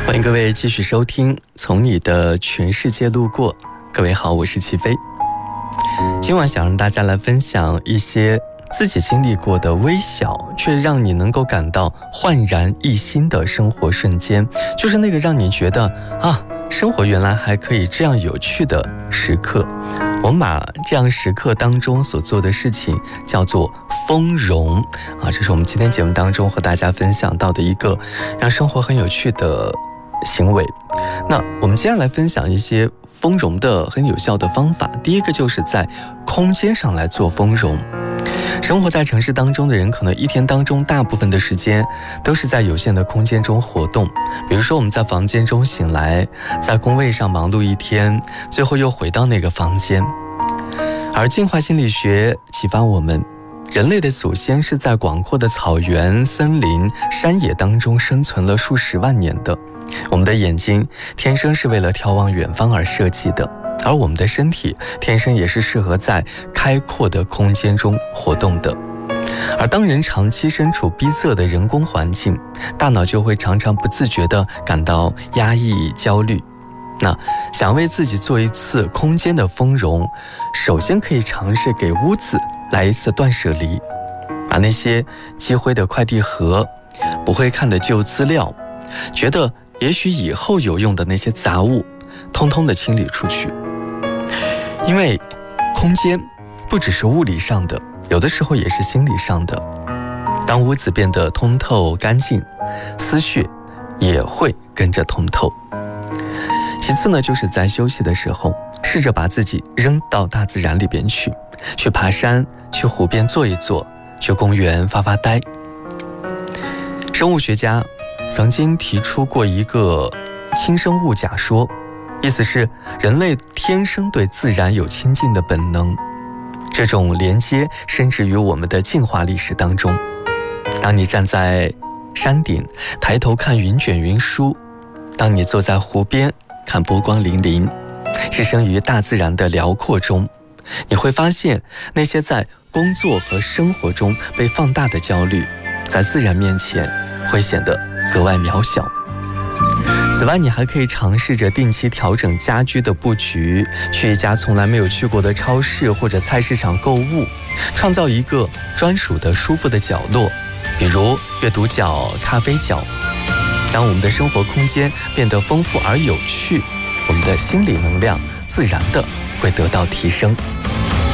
欢迎各位继续收听《从你的全世界路过》。各位好，我是齐飞。今晚想让大家来分享一些自己经历过的微小却让你能够感到焕然一新的生活瞬间，就是那个让你觉得生活原来还可以这样有趣的时刻。我们把这样时刻当中所做的事情叫做丰容这是我们今天节目当中和大家分享到的一个让生活很有趣的行为。那我们接下来分享一些丰容的很有效的方法。第一个就是在空间上来做丰容。生活在城市当中的人，可能一天当中大部分的时间都是在有限的空间中活动。比如说我们在房间中醒来，在工位上忙碌一天，最后又回到那个房间。而进化心理学启发我们，人类的祖先是在广阔的草原、森林、山野当中生存了数十万年的。我们的眼睛天生是为了眺望远方而设计的，而我们的身体天生也是适合在开阔的空间中活动的。而当人长期身处逼仄的人工环境，大脑就会常常不自觉地感到压抑、焦虑。那想为自己做一次空间的丰容，首先可以尝试给屋子来一次断舍离，把那些积灰的快递盒、不会看的旧资料，觉得也许以后有用的那些杂物，通通的清理出去。因为空间不只是物理上的，有的时候也是心理上的。当屋子变得通透干净，思绪也会跟着通透。其次呢，就是在休息的时候，试着把自己扔到大自然里边去爬山，去湖边坐一坐，去公园发发呆。生物学家曾经提出过一个亲生物假说，意思是人类天生对自然有亲近的本能，这种连接深植于我们的进化历史当中。当你站在山顶抬头看云卷云舒，当你坐在湖边看波光粼粼，置身于大自然的辽阔中，你会发现那些在工作和生活中被放大的焦虑，在自然面前会显得格外渺小。此外，你还可以尝试着定期调整家居的布局，去一家从来没有去过的超市或者菜市场购物，创造一个专属的舒服的角落，比如阅读角、咖啡角。当我们的生活空间变得丰富而有趣，我们的心理能量自然的会得到提升。